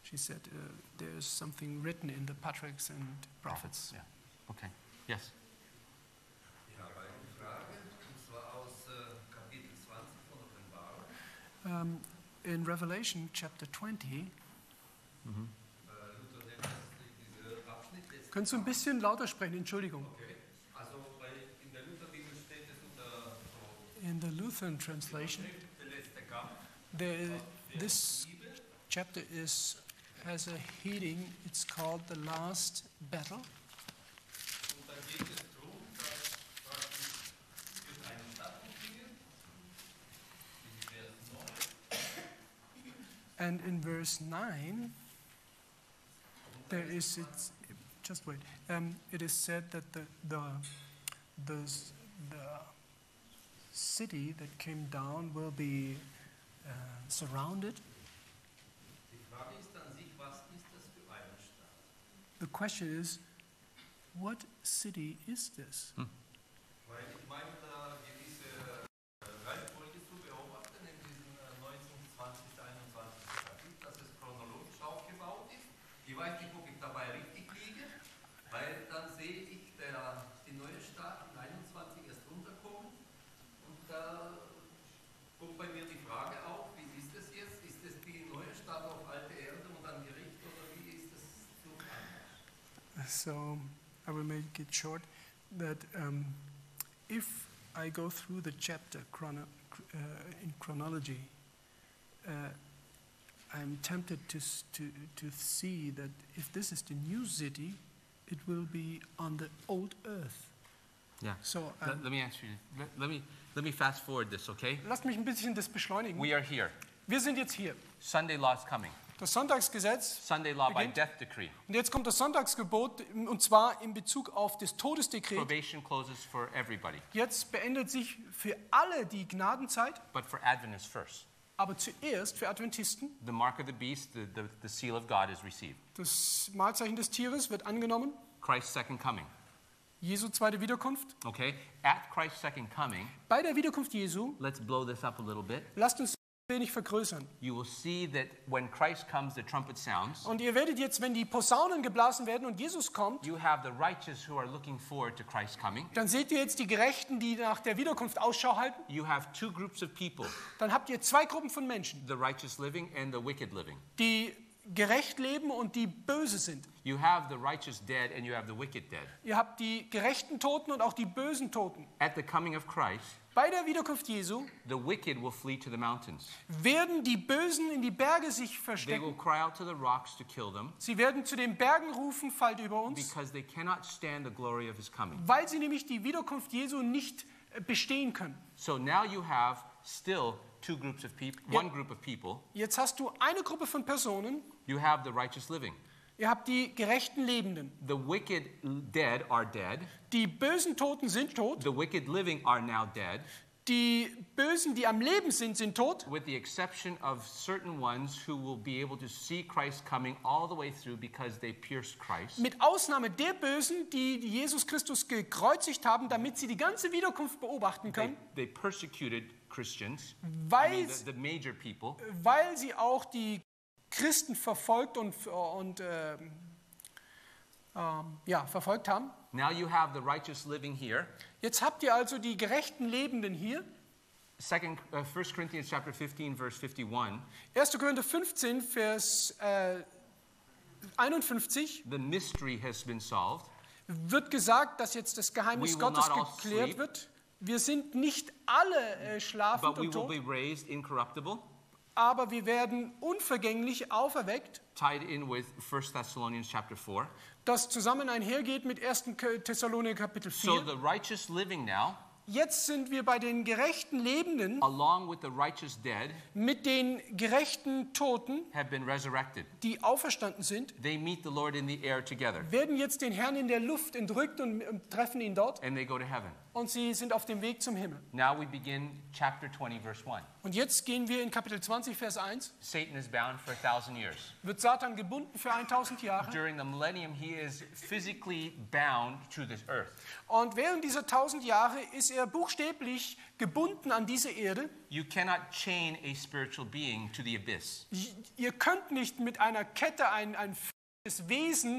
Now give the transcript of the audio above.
She said there is something written in the patriarchs and prophets. Yeah. Okay. Yes. Ich habe eine Frage, und zwar aus Kapitel 20 von Offenbarung. In Revelation chapter 20, Luther nennt diesen Abschnitt jetzt. kannst du ein bisschen lauter sprechen, Entschuldigung. Okay. Also in der Lutherbibel steht es unter so In the Lutheran translation, der letzte Kampf. this chapter has a heading, it's called The Last Battle. Und da geht es darum, dass praktisch wird eine Stadt beginnen, in Vers 9. And in verse 9, just wait. It is said that the city that came down will be surrounded. Die Frage ist an sich, was ist das für eine Stadt? The question is, what city is this? Weil ich meine, da gewisse Reihenfolge zu beobachten in diesen 19, 20, 21 Kapitel, dass es chronologisch aufgebaut ist. Ich weiß nicht, ob ich dabei richtig liege, weil dann sehe ich die neue Stadt in 21 erst runterkommen und da kommt bei mir die Frage auf, wie ist es jetzt? Ist es die neue Stadt auf alte Erde und dann Gericht oder wie ist es so anders? So I will make it short that if I go through the chapter in chronology, I'm tempted to see that if this is the new city, it will be on the old earth. Yeah. So Let me answer you. Let me fast forward this, okay? lasst mich ein bisschen das beschleunigen. We are here. Wir sind jetzt hier. Sunday law is coming. Das Sonntagsgesetz Sunday law by beginnt. death decree. Und jetzt kommt das Sonntagsgebot, und zwar in Bezug auf das Todesdekret. Probation closes for everybody, Jetzt beendet sich für alle die Gnadenzeit, but for Adventists first. aber zuerst für Adventisten. The mark of the beast, the seal of God is received. Das Mahlzeichen des Tieres wird angenommen. Christ's second coming. Jesu zweite Wiederkunft. Okay? At Christ's second coming, Bei der Wiederkunft Jesu, let's blow this up a little bit. lasst uns ein wenig vergrößern. You will see that when Christ comes, the trumpet sounds. Und ihr werdet jetzt, wenn die Posaunen geblasen werden und Jesus kommt, You have the righteous who are looking forward to Christ's coming. dann seht ihr jetzt die Gerechten, die nach der Wiederkunft Ausschau halten. You have two groups of people, Dann habt ihr zwei Gruppen von Menschen, the righteous living and the wicked living. die gerecht leben und die böse sind. You have the righteous dead and you have the wicked dead. Ihr habt die gerechten Toten und auch die bösen Toten. At the coming of Christ, Bei der Wiederkunft Jesu the wicked will flee to the mountains. werden die Bösen in die Berge sich They will verstecken. cry out to the rocks to kill them Sie werden zu den Bergen rufen, fallt über uns, because they cannot stand the glory of his coming. weil sie nämlich die Wiederkunft Jesu nicht bestehen können. So now you have still two groups of people, one group of people. Jetzt hast du eine Gruppe von Personen, You have the righteous living. ihr habt die gerechten Lebenden. The wicked dead are dead. Die bösen Toten sind tot, The wicked living are now dead, die Bösen, die am Leben sind, sind tot, with the exception of certain ones who will be able to see Christ coming all the way through because they pierced Christ. mit Ausnahme der Bösen, die Jesus Christus gekreuzigt haben, damit sie die ganze Wiederkunft beobachten können, They persecuted Christians, weil, the major people, weil sie auch die Christen verfolgt und verfolgt haben. Now you have the righteous living here. Jetzt habt ihr also die gerechten Lebenden hier. 1 Corinthians chapter 15, verse 51. 1. Korinther 15, Vers 51 The mystery has been solved. wird gesagt, dass jetzt das We Geheimnis will Gottes not all geklärt sleep. wird. Wir sind nicht alle schlafend But we und will tot, be raised incorruptible, aber wir werden unvergänglich auferweckt, tied in with 1 Thessalonians chapter 4. das zusammen einhergeht mit 1. Thessaloniker Kapitel So 4. the righteous living now, Jetzt sind wir bei den gerechten Lebenden along with the righteous dead, mit den gerechten Toten, have been resurrected. die auferstanden sind, They meet the Lord in the air together, werden jetzt den Herrn in der Luft entrückt und treffen ihn dort. and they go to heaven. und sie sind auf dem Weg zum Himmel. Now we begin chapter 20, verse 1. Und jetzt gehen wir in Kapitel 20, Vers 1. Satan is bound for 1,000 years. Wird Satan gebunden für 1000 Jahre. During the millennium, he is physically bound to this earth. Und während dieser 1000 Jahre ist er buchstäblich gebunden an diese Erde. You cannot chain a spiritual being to the abyss. Ihr könnt nicht mit einer Kette ein physisches Wesen